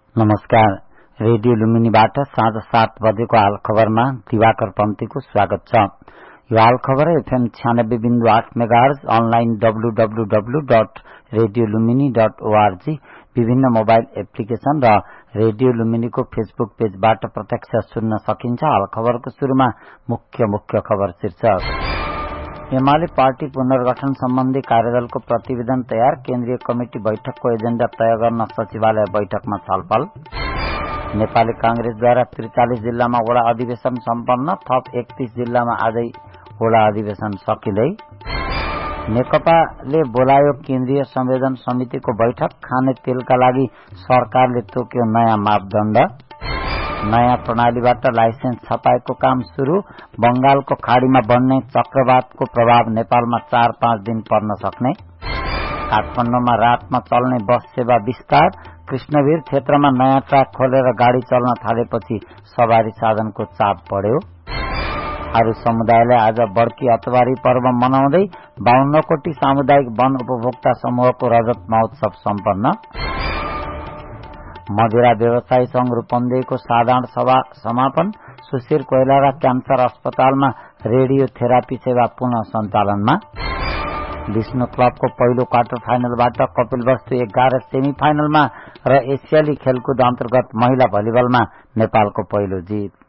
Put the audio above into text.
नमस्कार। रेडियो लुम्बिनीबाट साँझ 7 बजेको हाल खबरमा दिवाकर पन्थीको स्वागत छ। यो हाल खबर एफएम 96.8 मेगाहर्ज, अनलाइन www.radiolumbini.org, विभिन्न मोबाइल एप्लिकेशन र रेडियो लुम्बिनीको फेसबुक पेजबाट प्रत्यक्ष सुन्न सकिन्छ। हाल खबरको सुरुमा मुख्य खबर शीर्षक। एमाले पार्टी पुनर्गठन सम्बन्धी कार्यदलको प्रतिवेदन तयार, केन्द्रीय कमिटी बैठकको एजेण्डा तय गर्न सचिवालय बैठकमा छलफल। नेपाली कांग्रेसद्वारा 43 जिल्लामा वडा अधिवेशन सम्पन्न, थप 31 जिल्लामा आजै वडा अधिवेशन सकिँदै। नेकपाले बोलायो केन्द्रीय संवेदन समितिको बैठक, खाने तेलका लागि सरकारले तोक्यो नयाँ मापदण्ड। नयाँ प्रणालीबाट लाइसेन्स छपाएको काम शुरू, बंगालको खाड़ीमा बन्ने चक्रवातको प्रभाव नेपालमा 4-5 दिन पर्न सक्ने। काठमाडौँमा रातमा चल्ने बस सेवा विस्तार, कृष्णवीर क्षेत्रमा नयाँ ट्र्याक खोलेर गाड़ी चल्न थालेपछि सवारी साधनको चाप बढ्यो। थारू समुदायले आज बड्की अतबारी पर्व मनाउँदै 52 कोटी सामुदायिक वन उपभोक्ता समूहको रजत महोत्सव सम्पन्न। मदिरा व्यवसायी संघ रूपन्देहीको साधारण सभा समापन, सुशीर कोइराला क्यान्सर अस्पतालमा रेडियोथेरापी सेवा पुनः सञ्चालनमा। विष्णु क्लबको पहिलो क्वार्टर फाइनलबाट कपिलवस्तु 11 सेमी फाइनलमा र एसियाली खेलकुद अन्तर्गत महिला भलिबलमा नेपालको पहिलो जित।